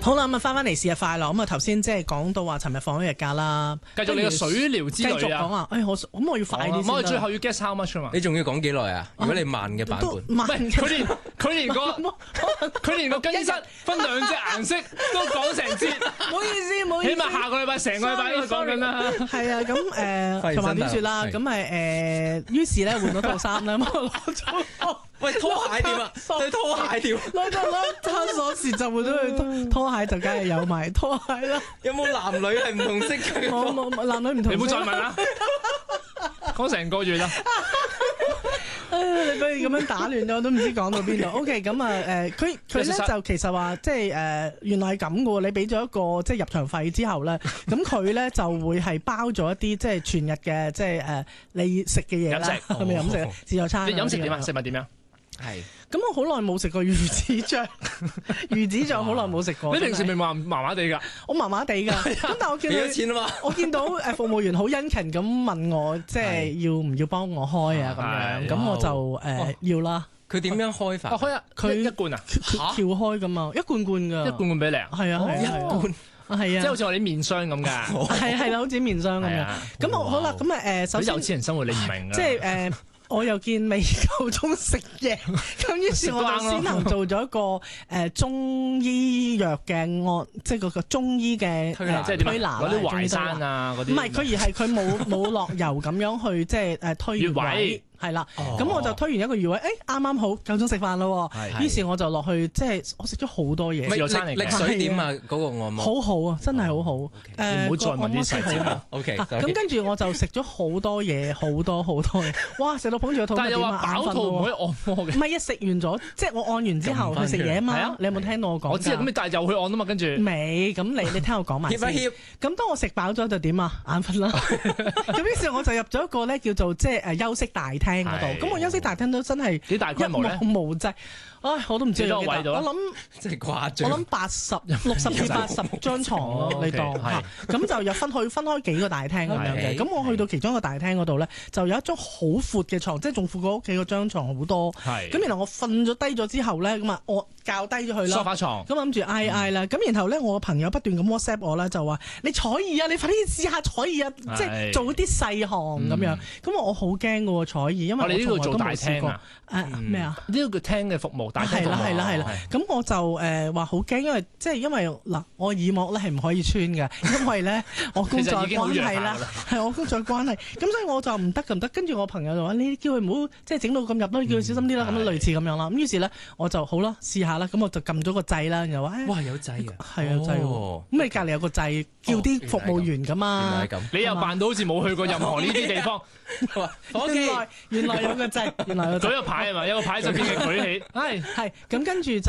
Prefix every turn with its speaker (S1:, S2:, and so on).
S1: 好啦，咁啊翻嚟試下快樂。咁啊頭先即係講到話，尋日放咗日假啦，
S2: 繼續你嘅水療之旅啊！
S1: 繼續講啊！我要快啲先。
S2: 我哋最後要 guess how much 啊嘛？
S3: 你仲要講幾耐啊？如果你慢嘅版本，
S1: 慢
S2: 佢連個更衣室分兩隻顏色都講成節，
S1: 唔好意思，唔好意思。
S2: 起碼下個禮拜成個禮拜都講緊啦。
S1: 係啊，咁同埋點説啦？咁於是咧換咗套衫啦，咁我攞咗。
S3: 喂，拖鞋點啊？對拖鞋點？
S1: 攞叉鎖匙就換咗去拖鞋，就梗係有埋拖鞋啦。
S3: 有冇男女係唔同色嘅？
S1: 冇男女唔同色。
S2: 你唔好再問啦，講成個月啦。
S1: 你不如咁樣打亂咗，我都唔知講到邊度。OK， 咁佢咧就其實話即係原來係咁嘅喎。你俾咗一個即係入場費之後咧，咁佢咧就會係包咗一啲即係全日嘅即係你食嘅嘢啦，係咪飲食自助餐？
S2: 你飲食點啊？食物點樣？
S3: 係。
S1: 咁我好耐冇食過魚子醬，魚子醬好耐冇食過。
S2: 你平時咪話麻麻地㗎？
S1: 我麻麻地㗎。咁但係我見到
S3: 錢啊嘛，
S1: 我見到服務員好殷勤咁問我，即係要唔要幫我開啊咁樣。咁我就要啦。
S3: 佢點樣開法？
S2: 開啊！佢一罐啊？
S1: 撬開㗎嘛，一罐罐㗎。
S2: 一罐罐俾你啊？
S1: 係啊，
S3: 一罐
S1: 係啊，
S2: 即係好似我哋啲面霜咁㗎。
S1: 係啦，好似面霜咁樣。咁我好啦，咁首先
S2: 有錢人生活你唔明㗎。
S1: 即係我又見未夠鐘食嘢，咁於是我就先行做咗一個中醫藥嘅即係嗰個中醫嘅
S2: 即係點啊？嗰啲淮山啊嗰啲。
S1: 唔係，佢而係佢冇落油咁樣去即係推穴位。係啦，咁我就推完一個穴位，啱啱好夠鐘食飯咯。於是我就落去，即係我食咗好多嘢。
S3: 力水點啊？嗰個按摩
S1: 好好啊，真係好好。
S2: 唔好再問啲細節啦。
S3: OK，
S1: 咁跟住我就食咗好多嘢，好多嘢。哇！食到捧住個肚，
S2: 但係又話飽肚唔可以按摩嘅。
S1: 唔係食完咗，即係我按完之後去食嘢啊嘛。你有冇聽到我講？
S2: 我知咁你但係又去按啊嘛，跟住
S1: 未？咁你聽我講埋先。
S3: 協一協。
S1: 咁當我食飽咗就點啊？眼瞓啦。咁於是我就入咗一個咧叫做即係休息大廳嗰度。咁我休息大廳都真係
S2: 幾大規模咧？
S1: 一望無際，我都唔知有幾大。我諗
S3: 真係誇張。
S1: 我諗60至80張床咯，你當嚇。咁就又分開幾個大廳咁樣嘅。咁我去到其中一個大廳嗰度咧，就有一張好闊嘅床，即係仲闊過屋企嗰張床好多。咁然後我瞓咗低咗之後咧，咁啊我較低咗佢啦。
S2: 梳化床。
S1: 咁諗住嗌啦。咁然後咧，我個朋友不斷咁 WhatsApp 我啦，就話你坐椅啊，你快啲試下坐椅啊，即係做啲細項咁樣。咁我好驚嘅喎坐椅，因為
S2: 呢度做大廳啊？
S1: 咩啊？
S2: 呢個叫廳嘅服務，大廳服務。
S1: 係啦。咁我就話好驚，因為嗱，我耳膜咧係唔可以穿嘅，因為咧我工作關係啦，係我工作關係。咁所以我就唔得。跟住我朋友就話：你叫佢唔好即係整到咁入啦，叫佢小心啲啦。咁類似咁樣啦。咁於是咧我就好啦，試下啦。咁我就撳咗個掣啦，然後話：
S3: 哇，有掣啊！
S1: 係啊，掣喎。咁你隔離有個掣，叫啲服務員㗎嘛。
S2: 你又扮到好似冇去過任何呢啲地方。
S1: 原來有個掣，原來有個
S2: 舉個牌係嘛？有個牌上邊嘅舉起，係
S1: 咁跟住就。